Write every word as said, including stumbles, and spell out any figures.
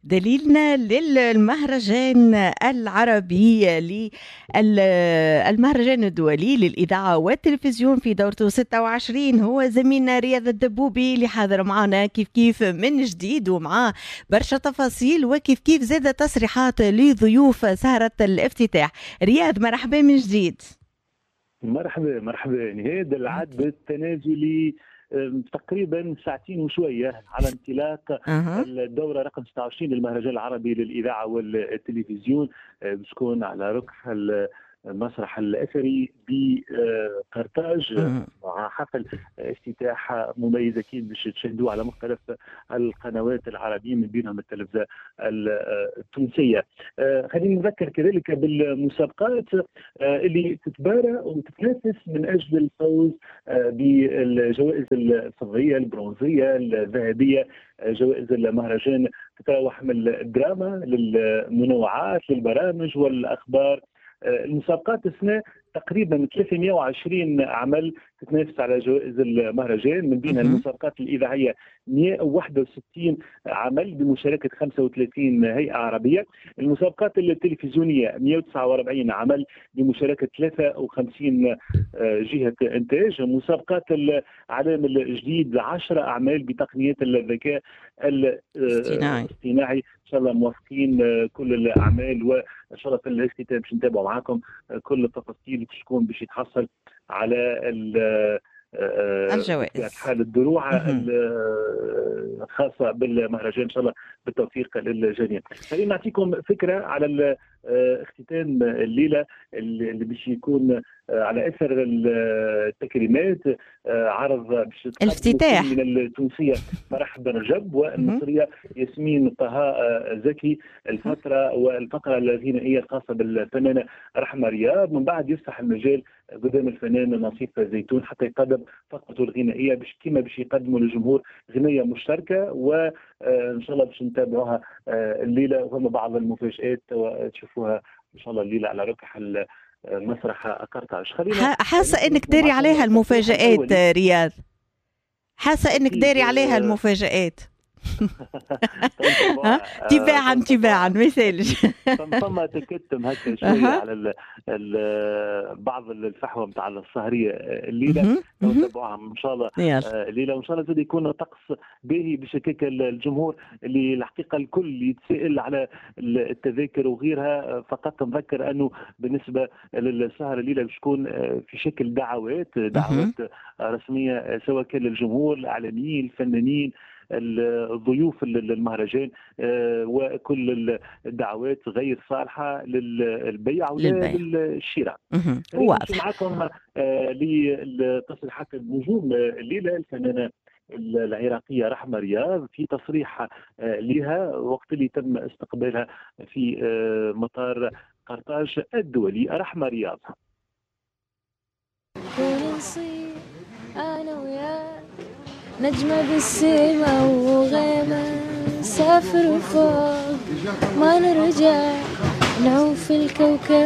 دليلنا للمهرجان العربي للمهرجان الدولي للإذاعة والتلفزيون في دورته ستة وعشرين هو زميلنا رياض الدبوبي اللي حاضر معنا كيف كيف من جديد، ومعاه برشا تفاصيل وكيف كيف زاد تصريحات لضيوف سهرة الافتتاح. رياض مرحبا من جديد. مرحبا مرحبا. هذا العد التنازلي تقريبا ساعتين وشويه على انطلاق أه. الدوره رقم ستة وعشرين للمهرجان العربي للاذاعه والتلفزيون، بتكون على ركح المسرح الاثري بقرطاج مع حفل افتتاح مميز اكيد باش تشاهدوه على مختلف القنوات العربيه من بينهم التلفزه التونسيه. خلينا نذكر كذلك بالمسابقات اللي تتبارى وتتنافس من اجل الفوز بالجوائز الفضيه البرونزيه الذهبيه، جوائز المهرجان تتراوح من الدراما للمنوعات للبرامج والاخبار. المسابقات السنه تقريبا ثلاثمئة وعشرين عمل تتنافس على جوائز المهرجان، من بينها المسابقات الإذاعية مئة وواحد وستين عمل بمشاركة خمسة وثلاثين هيئة عربية، المسابقات التلفزيونية مئة وتسعة وأربعين عمل بمشاركة ثلاثة وخمسين جهة إنتاج، مسابقات العالم الجديد عشرة أعمال بتقنيات الذكاء الاصطناعي. إن شاء الله موافقين كل الأعمال، وإن شاء الله في الاختتام باش نتابعوا معكم كل التفاصيل باش تكون باش يتحصل على الجوائز حال الدروع الخاصة بالمهرجان، إن شاء الله بالتوفيق للجميع. خلينا نعطيكم فكرة على اختتام الليلة اللي باش يكون على اثر التكريمات عرض باش الافتتاح من التونسيه فرح بن رجب والمصريه ياسمين طه زكي الفتره والفقره الغنائيه الخاصه بالفنانه رحمه رياض. من بعد يفتح المجال قدام الفنان نصيف زيتون حتى يقدم فقرته الغنائيه باش كيما باش يقدموا للجمهور غنيه مشتركه، وان شاء الله باش نتابعوها الليله، وهم بعض المفاجات تشوفوها ان شاء الله الليله على ركح مسرح قرطاج. خلينا حاسه انك داري عليها المفاجآت رياض، حاسه انك داري عليها المفاجآت. تباعا تباعا ما يسالش. ثم تكتم هكا شويه على ال ال بعض الفحوى نتاع السهريه الليله، نتابعوها ان شاء الله الليله، وان شاء الله زاد يكون طقس باهي باش هكاك الجمهور اللي الحقيقه الكل يتسائل على التذاكر وغيرها. فقط نذكر انه بالنسبه للسهره الليله باش تكون في شكل دعوات دعوات رسميه سواء كان للجمهور الاعلاميين الفنانين الضيوف للمهرجان، وكل الدعوات غير صالحة للبيع وللشراء. واضح. معكم لتصريحات النجوم الليلة الفنانة العراقية رحمة رياض في تصريح لها وقت اللي تم استقبالها في مطار قرطاج الدولي. رحمة رياض: أنا وياك نجمة بالسما وغيمة سافر فوق ما نرجع نعوف الكوكب.